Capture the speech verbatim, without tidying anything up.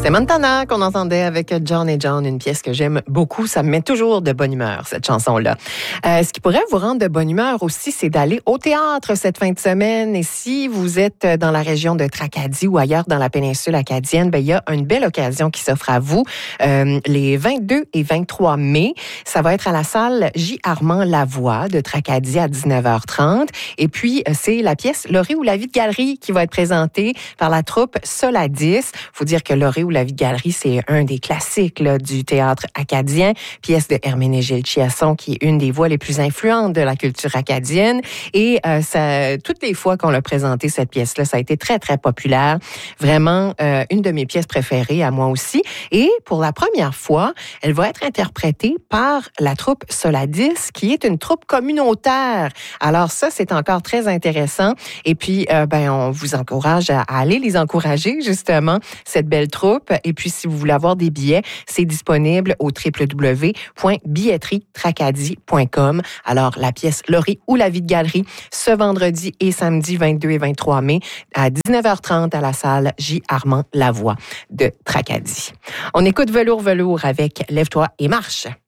C'était Montana qu'on entendait avec John et John, une pièce que j'aime beaucoup. Ça me met toujours de bonne humeur, cette chanson-là. Euh, ce qui pourrait vous rendre de bonne humeur aussi, c'est d'aller au théâtre cette fin de semaine. Et si vous êtes dans la région de Tracadie ou ailleurs dans la péninsule acadienne, ben, il y a une belle occasion qui s'offre à vous. Euh, les vingt-deux et vingt-trois mai, ça va être à la salle J. Armand Lavoie de Tracadie à dix-neuf heures trente. Et puis, c'est la pièce Laurie ou la vie de galerie qui va être présentée par la troupe Soladis. Faut dire que Laurie ou la vie de galerie, c'est un des classiques là, du théâtre acadien, pièce de Herménégilde Chiasson, qui est une des voix les plus influentes de la culture acadienne. Et euh, ça, toutes les fois qu'on l'a présenté, cette pièce-là, ça a été très, très populaire. Vraiment, euh, une de mes pièces préférées à moi aussi. Et pour la première fois, elle va être interprétée par la troupe Soladis, qui est une troupe communautaire. Alors ça, c'est encore très intéressant. Et puis, euh, ben, on vous encourage à, à aller les encourager, justement, cette belle troupe. Et puis, si vous voulez avoir des billets, c'est disponible au w w w point billetterie tracadie point com. Alors, la pièce Laurie ou la vie de galerie, ce vendredi et samedi vingt-deux et vingt-trois mai à dix-neuf heures trente à la salle J. Armand Lavoie de Tracadie. On écoute Velours Velours avec Lève-toi et marche.